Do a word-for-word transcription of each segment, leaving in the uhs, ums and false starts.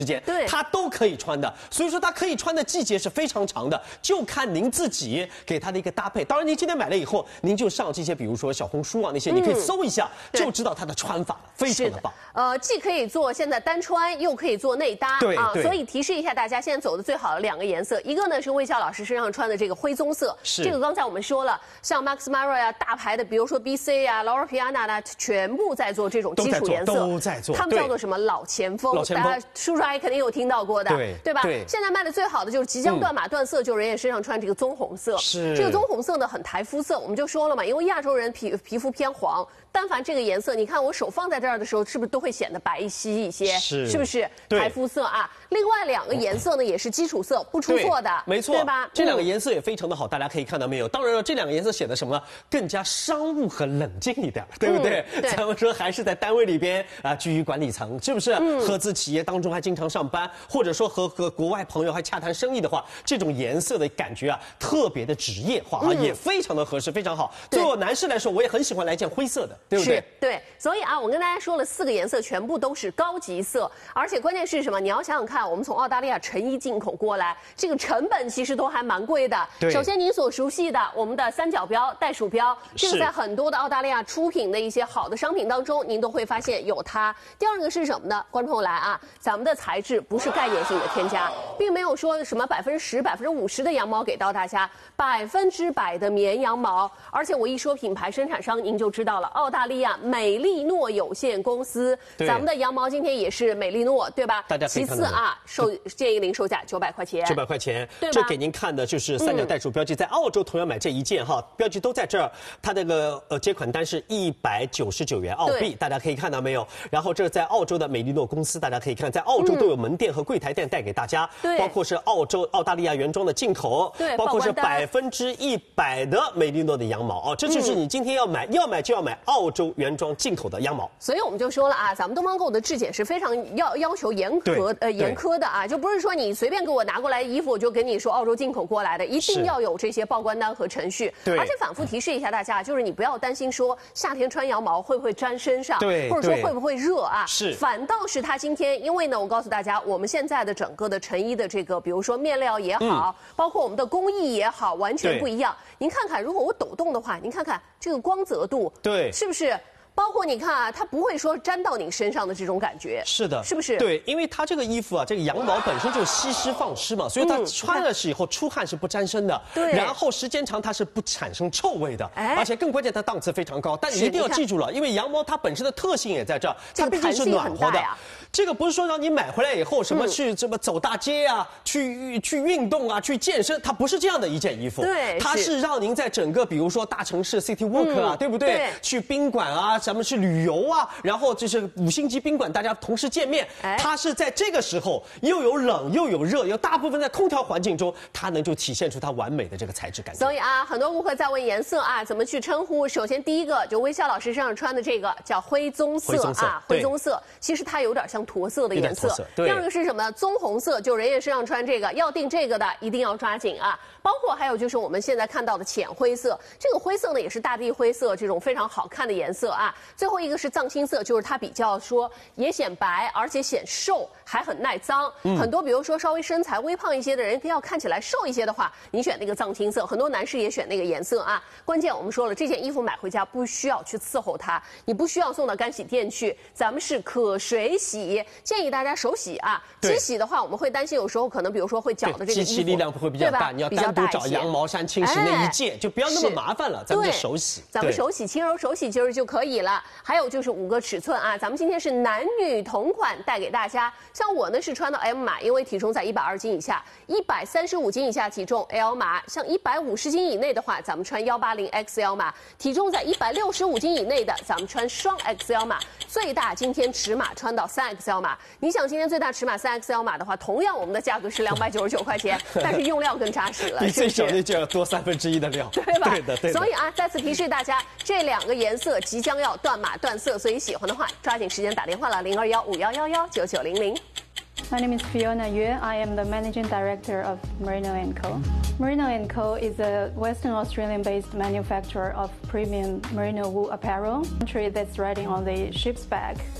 时间， 对， 它都可以穿的，所以说它可以穿的季节是非常长的，就看您自己给它的一个搭配。当然，您今天买了以后，您就上这些，比如说小红书啊那些，嗯、你可以搜一下，就知道它的穿法非常的棒。 呃，既可以做现在单穿，又可以做内搭， 对啊， 对所以提示一下大家，现在走的最好的两个颜色，一个呢是魏笑老师身上穿的这个灰棕色， 是这个刚才我们说了，像 Max Mara 呀、大牌的，比如说 B C 呀、Loro Piana 呢，全部在做这种基础颜色， 都在做， 他们叫做什么老前锋， 老前锋， 大家叔叔阿姨肯定有听到过的， 对对吧？ 对， 现在卖的最好的就是即将断码断色，嗯、就是人家身上穿这个棕红色， 是这个棕红色呢很台肤色，我们就说了嘛，因为亚洲人皮皮肤偏黄。但凡这个颜色，你看我手放在这儿的时候，是不是都会显得白皙一些？ 是， 是不是台肤色啊？另外两个颜色呢，也是基础色，不出错的， 没错， 对吧？ 这两个颜色也非常的好，大家可以看到没有？当然了，这两个颜色显得什么更加商务和冷静一点，对不对？嗯、对咱们说还是在单位里边啊，居于管理层，是不是？嗯、合资企业当中还经常上班，或者说和和国外朋友还洽谈生意的话，这种颜色的感觉啊，特别的职业化啊，嗯、也非常的合适，非常好。对我男士来说，我也很喜欢来件灰色的，对不对？ 对。所以啊，我跟大家说了四个颜色，全部都是高级色，而且关键是什么？你要想想看，我们从澳大利亚成衣进口过来，这个成本其实都还蛮贵的。首先，您所熟悉的我们的三角标、袋鼠标，这个在很多的澳大利亚出品的一些好的商品当中，您都会发现有它。第二个是什么呢？观众来啊，咱们的材质不是概念性的添加，并没有说什么百分之十、百分之五十的羊毛给到大家，百分之百的绵羊毛。而且我一说品牌生产商，您就知道了，澳大利亚美。美利诺有限公司，咱们的羊毛今天也是美利诺，对吧？ 大家可以看到。 其次啊，售建议零售价九百块钱， 九百块钱， 对吧？ 这给您看的就是三角袋鼠标记，嗯、在澳洲同样买这一件哈，标记都在这儿，它这个呃接款单是一百九十九元澳币，大家可以看到没有？然后这是在澳洲的美利诺公司，大家可以看，在澳洲都有门店和柜台店带给大家， 对、嗯， 包括是澳洲、澳大利亚原装的进口， 对， 包括是百分之一百的美利诺的羊毛哦，这就是你今天要买，嗯、要买就要买澳洲原装进口的羊毛。 所以我们就说了啊，咱们东方购的质检是非常要要求严格呃严苛的啊，就不是说你随便给我拿过来衣服，我就跟你说澳洲进口过来的，一定要有这些报关单和程序。 对， 而且反复提示一下大家，就是你不要担心说夏天穿羊毛会不会粘身上， 对， 或者说会不会热啊？ 是， 反倒是它今天，因为呢，我告诉大家，我们现在的整个的成衣的这个，比如说面料也好，嗯、包括我们的工艺也好，完全不一样。您看看，如果我抖动的话，您看看这个光泽度， 对， 是不是？包括你看啊，它不会说粘到你身上的这种感觉， 是的， 是不是？ 对，因为它这个衣服啊，这个羊毛本身就吸湿放湿嘛，所以它穿了是以后出汗是不沾身的， 对、嗯， 然后时间长它是不产生臭味的， 哎， 而且更关键它档次非常高。但你一定要记住了，因为羊毛它本身的特性也在这儿，它毕竟是暖和的。这个不是说让你买回来以后什么去这么走大街啊，嗯、去去运动啊，去健身，它不是这样的一件衣服。 对， 它是让您在整个比如说大城市 city walk 啊，嗯、对不对？ 对， 去宾馆啊，咱们去旅游啊，然后就是五星级宾馆，大家同时见面。哎，它是在这个时候又有冷又有热，又大部分在空调环境中，它能就体现出它完美的这个材质感觉。 所以啊，很多顾客在问颜色啊，怎么去称呼？首先第一个就微笑老师身上穿的这个叫灰棕色， 灰棕色啊，灰棕色，其实它有点像驼色的颜色。第二个是什么呢？棕红色，就人家身上穿这个，要订这个的一定要抓紧啊！包括还有就是我们现在看到的浅灰色，这个灰色呢也是大地灰色这种非常好看的颜色啊。最后一个是藏青色，就是它比较说也显白，而且显瘦，还很耐脏。嗯、很多比如说稍微身材微胖一些的人，要看起来瘦一些的话，你选那个藏青色。很多男士也选那个颜色啊。关键我们说了，这件衣服买回家不需要去伺候它，你不需要送到干洗店去，咱们是可水洗，建议大家手洗啊。机洗的话，我们会担心有时候可能比如说会搅的这个衣服， 机器力量会比较大，你要单独找羊毛衫清洗那一件，就不要那么麻烦了，咱们就手洗。 咱们手洗，轻柔手洗其实就可以了。还有就是五个尺寸啊，咱们今天是男女同款带给大家。像我呢是穿到 M 码，因为体重在一百二十斤以下，一百三十五斤以下体重 L 码，像一百五十斤以内的话，咱们穿一八零 X L 码，体重在一百六十五斤以内的，咱们穿双 X L 码，最大今天尺码穿到三 X L 码。你想今天最大尺码三 X L 码的话，同样我们的价格是两百九十九块钱，但是用料更扎实了， 比最小的就要多三分之一的料， 对吧？ 对的，对的。 所以啊，再次提示大家，这两个颜色即将要断码断色，所以喜欢的话，抓紧时间打电话了，零二幺五幺幺幺九九零零。 My name is Fiona Yue. I am the managing director of Merino and Co. Merino and Co. is a Western Australian-based manufacturer of premium merino wool apparel, country that's riding on the ship's back.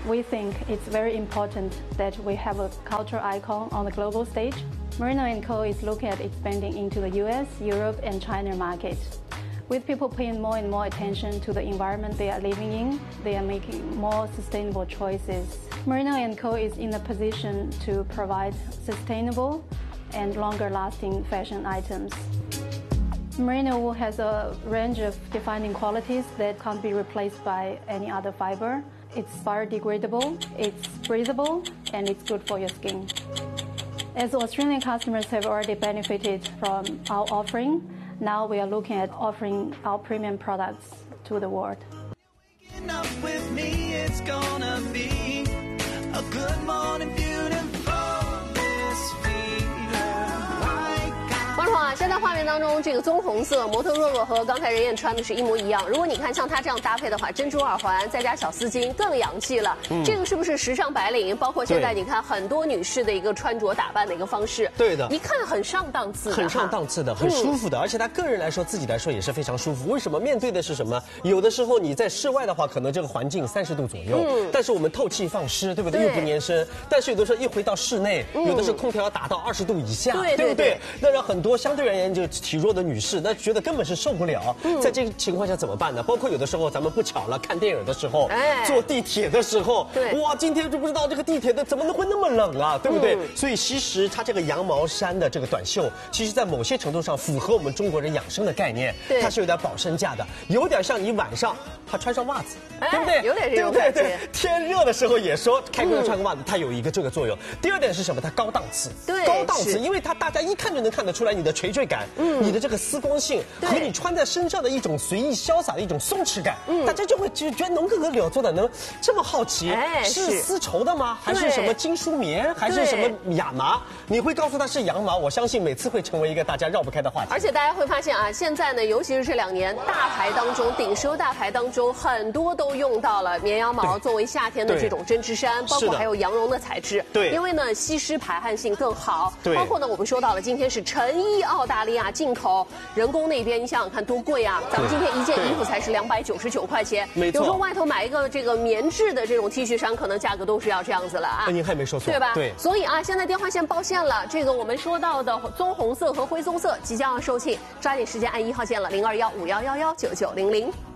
we think it's very important that we have a cultural icon on the global stage. Merino and Co. is looking at expanding into the U S, Europe, and China market. With people paying more and more attention to the environment they are living in, they are making more sustainable choices. Merino and Co. is in a position to provide sustainable and longer-lasting fashion items. Merino wool has a range of defining qualities that can't be replaced by any other fiber. It's biodegradable, it's breathable, and it's good for your skin. As Australian customers have already benefited from our offering, now we are looking at offering our premium products to the world. Waking up with me, it's gonna be a good morning, beautiful this feeling. 观众啊，现在画面当中这个棕红色模特若若和刚才任燕穿的是一模一样。如果你看像她这样搭配的话，珍珠耳环再加小丝巾更洋气了。嗯、这个是不是时尚白领？包括现在你看很多女士的一个穿着打扮的一个方式。 对的， 一看很上档次的， 很上档次的，很舒服的，嗯、而且她个人来说，自己来说也是非常舒服。为什么？面对的是什么？有的时候你在室外的话，可能这个环境三十度左右，嗯、但是我们透气放湿，对不对？又不粘身。但是有的时候一回到室内，嗯、有的是空调要打到二十度以下， 对对不对？那让很多相对而言就体弱的女士，那觉得根本是受不了。嗯、在这个情况下怎么办呢？包括有的时候咱们不巧了，看电影的时候，哎、坐地铁的时候， 对， 哇，今天就不知道这个地铁的怎么能会那么冷啊，对不对？嗯、所以其实它这个羊毛衫的这个短袖，其实在某些程度上符合我们中国人养生的概念，它是有点保身价的，有点像你晚上还穿上袜子，哎、对不对？ 有点这种感觉。对对对， 天热的时候也说开空调穿个袜子，它有一个这个作用。第二点是什么？它高档次， 对， 高档次，因为它大家一看就能看得出来你的垂坠感，嗯，你的这个丝光性和你穿在身上的一种随意潇洒的一种松弛感，嗯，大家就会就觉得农哥哥柳做的能这么好奇，哎，是丝绸的吗？还是什么金梳棉？还是什么亚麻？你会告诉他是羊毛，我相信每次会成为一个大家绕不开的话题。 而且大家会发现啊，现在呢，尤其是这两年，大牌当中，顶奢大牌当中，很多都用到了绵羊毛作为夏天的这种针织衫，包括还有羊绒的材质。 对， 因为呢，吸湿排汗性更好。 对， 包括呢，我们说到了，今天是成衣澳大利亚进口，人工那边你想想看多贵啊！咱们今天一件衣服才是两百九十九块钱， 没错。 有时候外头买一个这个棉质的这种 T 恤衫，可能价格都是要这样子了啊。 您还没说错， 对吧？ 对。 所以啊，现在电话线报线了，这个我们说到的棕红色和灰棕色即将要售罄，抓紧时间按一号线了，零二幺五幺幺幺九九零零。